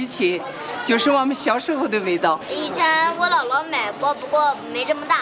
起，就是我们小时候的味道。 以前我姥姥买过，不过没这么大。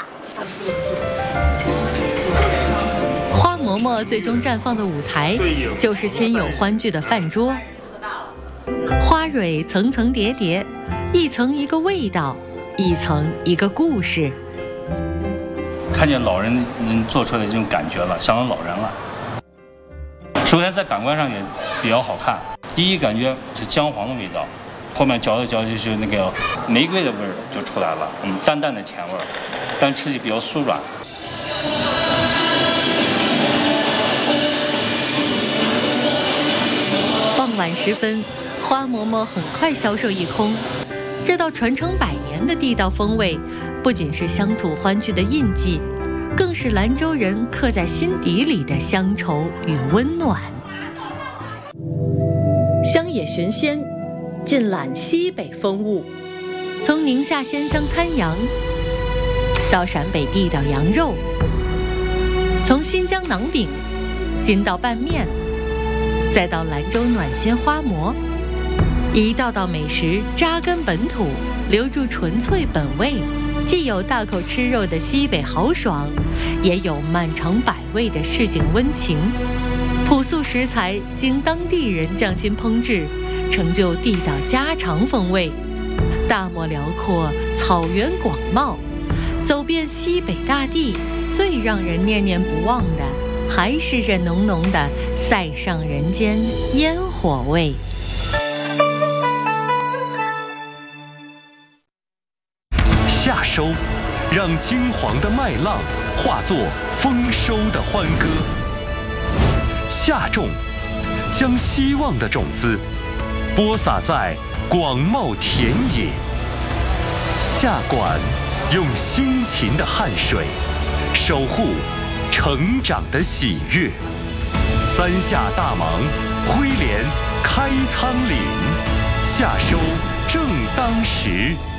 花馍馍最终绽放的舞台，就是亲友欢聚的饭桌。花蕊层层叠叠，一层一个味道，一层一个故事。 看见老人做出来的这种感觉了，想到老人了。首先在感官上也比较好看，第一感觉是姜黄的味道，后面嚼着嚼着就是那个玫瑰的味儿就出来了，淡淡的甜味儿，但吃起比较酥软。 傍晚时分，花馍馍很快销售一空。这道传承100年的地道风味，不仅是乡土欢聚的印记，更是兰州人刻在心底里的乡愁与温暖。乡野寻鲜，尽览西北风物，从宁夏鲜香滩羊到陕北地道羊肉，从新疆馕饼筋道拌面，再到兰州暖鲜花馍，一道道美食扎根本土，留住纯粹本味，既有大口吃肉的西北豪爽，也有漫长百味的市井温情。朴素食材经当地人匠心烹制，成就地道家常风味。大漠辽阔，草原广袤，走遍西北大地，最让人念念不忘的，还是这浓浓的塞上人间烟火味。 夏收，让金黄的麦浪化作丰收的欢歌；夏种，将希望的种子播撒在广袤田野；夏管，用辛勤的汗水守护成长的喜悦。三夏大忙，挥镰开仓廪，夏收正当时。